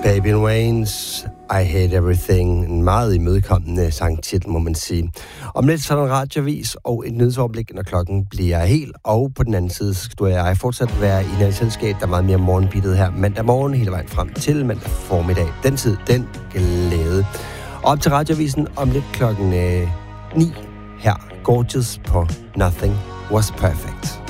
Baby Waynes, I Hate Everything. En meget imødekommende sangtitel, må man sige. Om lidt så er der en radioavis og et nyhedsoverblik, når klokken bliver helt. Og på den anden side skal du og jeg fortsat være i et selskab, der er meget mere morgenbittet her mandag morgen, hele vejen frem til mandag formiddag. Den tid, den glæde. Op til radioavisen om lidt klokken 9 her. Gorgeous på Nothing Was Perfect.